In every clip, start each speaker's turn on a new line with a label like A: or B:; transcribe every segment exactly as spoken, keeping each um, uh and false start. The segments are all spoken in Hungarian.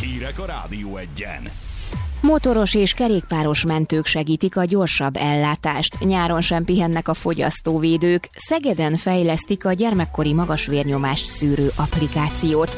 A: Hírek a Rádió Egyen.
B: Motoros és kerékpáros mentők segítik a gyorsabb ellátást. Nyáron sem pihennek a fogyasztóvédők. Szegeden fejlesztik a gyermekkori magasvérnyomás szűrő applikációt.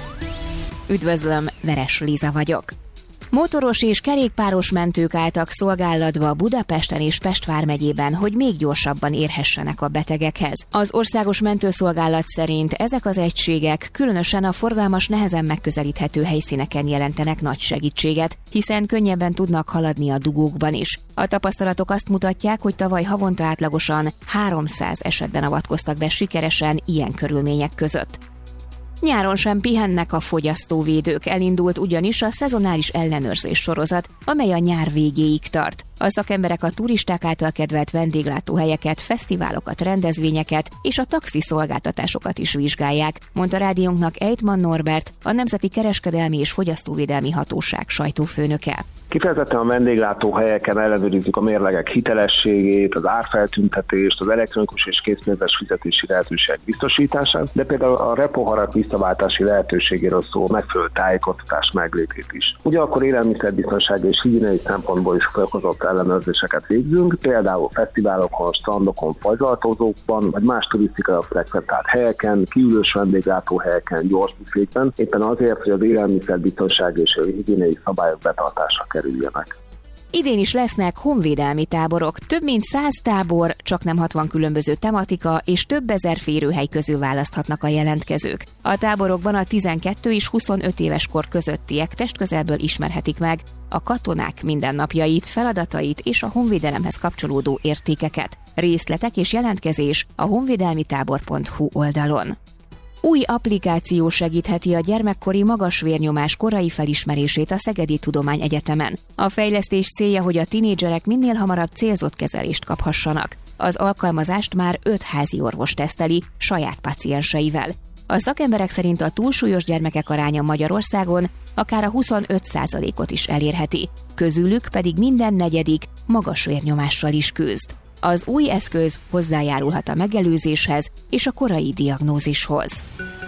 B: Üdvözlöm, Veres Liza vagyok. Motoros és kerékpáros mentők álltak szolgálatba Budapesten és Pest vármegyében, hogy még gyorsabban érhessenek a betegekhez. Az Országos Mentőszolgálat szerint ezek az egységek különösen a forgalmas, nehezen megközelíthető helyszíneken jelentenek nagy segítséget, hiszen könnyebben tudnak haladni a dugókban is. A tapasztalatok azt mutatják, hogy tavaly havonta átlagosan háromszáz esetben avatkoztak be sikeresen ilyen körülmények között. Nyáron sem pihennek a fogyasztóvédők, elindult ugyanis a szezonális ellenőrzés sorozat, amely a nyár végéig tart. A szakemberek a turisták által kedvelt vendéglátóhelyeket, fesztiválokat, rendezvényeket és a taxiszolgáltatásokat is vizsgálják, mondta rádiónknak Ejtman Norbert, a Nemzeti Kereskedelmi és Fogyasztóvédelmi Hatóság sajtófőnöke.
C: Kifejezetten a vendéglátóhelyeken ellenőrizzük a mérlegek hitelességét, az árfeltüntetést, az elektronikus és készpénzes fizetési lehetőségek biztosítását, de például a repoharak visszaváltási lehetőségéről szóló megfelelő tájékoztatás meglétét is. Ugyanakkor élelmiszerbiztonsági és higiéniai szempontból is fokozott ellenőrzéseket végzünk, például fesztiválokon, strandokon, fagylaltozókban, vagy más turisztikai frekventált helyeken, kiülős vendéglátóhelyeken, gyors büfékben, éppen azért, hogy az élelmiszerbiztonsági és a higiéniai szabályok betartásra kerüljenek.
B: Idén is lesznek honvédelmi táborok, több mint száz tábor, csak nem hatvan különböző tematika és több ezer férőhely közül választhatnak a jelentkezők. A táborokban a tizenkettő és huszonöt éves kor közöttiek testközelből ismerhetik meg a katonák mindennapjait, feladatait és a honvédelemhez kapcsolódó értékeket. Részletek és jelentkezés a honvédelmitábor pont hu oldalon. Új applikáció segítheti a gyermekkori magasvérnyomás korai felismerését a Szegedi Tudományegyetemen. A fejlesztés célja, hogy a tinédzserek minél hamarabb célzott kezelést kaphassanak. Az alkalmazást már öt házi orvos teszteli saját pácienseivel. A szakemberek szerint a túlsúlyos gyermekek aránya Magyarországon akár a huszonöt százalékot is elérheti, közülük pedig minden negyedik magasvérnyomással is küzd. Az új eszköz hozzájárulhat a megelőzéshez és a korai diagnózishoz.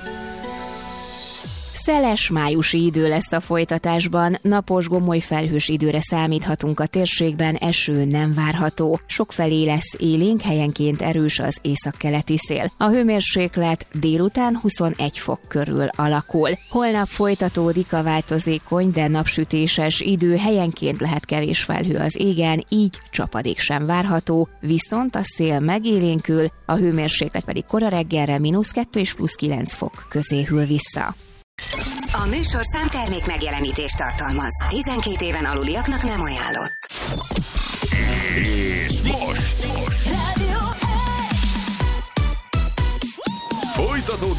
B: Szeles májusi idő lesz a folytatásban, napos, gomoly felhős időre számíthatunk a térségben, eső nem várható. Sokfelé lesz élénk, helyenként erős az északkeleti szél. A hőmérséklet délután huszonegy fok körül alakul. Holnap folytatódik a változékony, de napsütéses idő, helyenként lehet kevés felhő az égen, így csapadék sem várható, viszont a szél megélénkül, a hőmérséklet pedig kora reggelre mínusz kettő és plusz kilenc fok közé hűl vissza.
D: A műsor számtermék megjelenítést tartalmaz. tizenkét éven aluliaknak nem ajánlott.
A: És most, most